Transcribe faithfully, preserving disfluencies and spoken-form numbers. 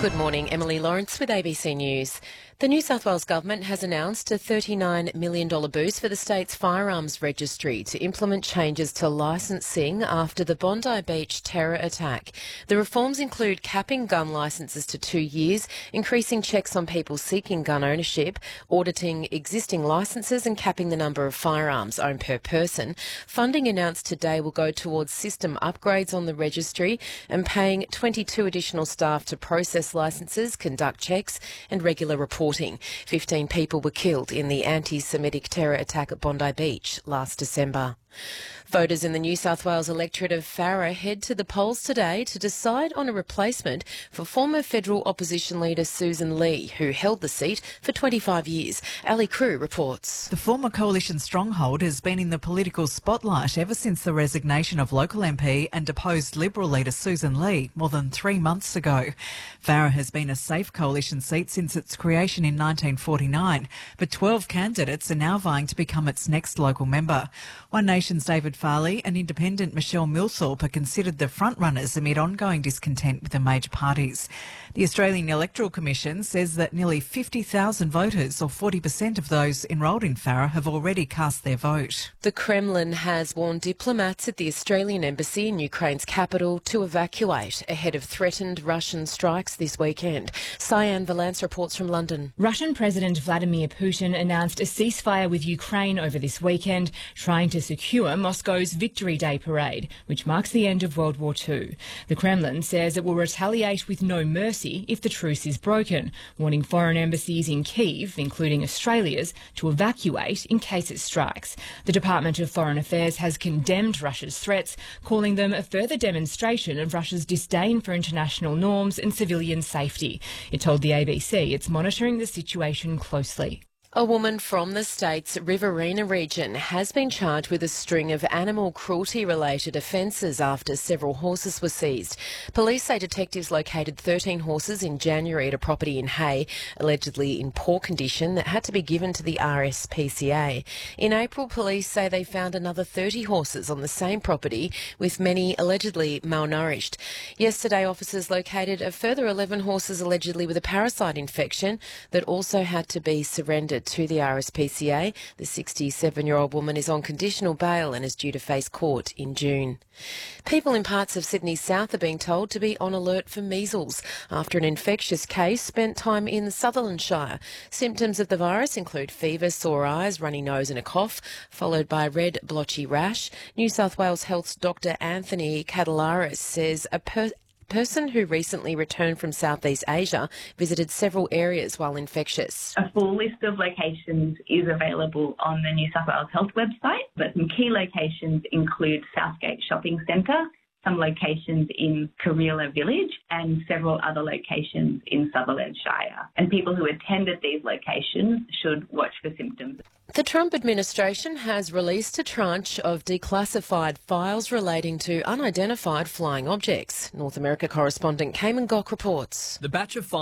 Good morning, Emily Lawrence with A B C News. The New South Wales Government has announced a thirty-nine million dollars boost for the state's firearms registry to implement changes to licensing after the Bondi Beach terror attack. The reforms include capping gun licences to two years, increasing checks on people seeking gun ownership, auditing existing licences and capping the number of firearms owned per person. Funding announced today will go towards system upgrades on the registry and paying twenty-two additional staff to process licences, conduct checks and regular reporting. Fifteen people were killed in the anti-Semitic terror attack at Bondi Beach last December. Voters in the New South Wales electorate of Farrer head to the polls today to decide on a replacement for former federal opposition leader Susan Lee, who held the seat for twenty-five years. Ali Crew reports. The former coalition stronghold has been in the political spotlight ever since the resignation of local M P and deposed Liberal leader Susan Lee more than three months ago. Farrer has been a safe coalition seat since its creation in nineteen forty-nine, but twelve candidates are now vying to become its next local member. One Nation's David Farley and independent Michelle Millthorpe are considered the frontrunners amid ongoing discontent with the major parties. The Australian Electoral Commission says that nearly fifty thousand voters, or forty percent of those enrolled in Farrer, have already cast their vote. The Kremlin has warned diplomats at the Australian Embassy in Ukraine's capital to evacuate ahead of threatened Russian strikes this weekend. Cyan Valance reports from London. Russian President Vladimir Putin announced a ceasefire with Ukraine over this weekend, trying to secure Moscow's Victory Day parade, which marks the end of World War Two. The Kremlin says it will retaliate with no mercy if the truce is broken, warning foreign embassies in Kyiv, including Australia's, to evacuate in case it strikes. The Department of Foreign Affairs has condemned Russia's threats, calling them a further demonstration of Russia's disdain for international norms and civilian safety. It told the A B C it's monitoring the situation closely. A woman from the state's Riverina region has been charged with a string of animal cruelty-related offences after several horses were seized. Police say detectives located thirteen horses in January at a property in Hay, allegedly in poor condition, that had to be given to the R S P C A. In April, police say they found another thirty horses on the same property, with many allegedly malnourished. Yesterday, officers located a further eleven horses allegedly with a parasite infection that also had to be surrendered to the R S P C A. The sixty-seven-year-old woman is on conditional bail and is due to face court in June. People in parts of Sydney South are being told to be on alert for measles after an infectious case spent time in Sutherland Shire. Symptoms of the virus include fever, sore eyes, runny nose and a cough, followed by red blotchy rash. New South Wales Health's Doctor Anthony Catalaris says a per person who recently returned from Southeast Asia visited several areas while infectious. A full list of locations is available on the New South Wales Health website, but some key locations include Southgate Shopping Centre, some locations in Karela Village and several other locations in Sutherland Shire. And people who attended these locations should watch for symptoms. The Trump administration has released a tranche of declassified files relating to unidentified flying objects. North America correspondent Cayman Gock reports. The batch of files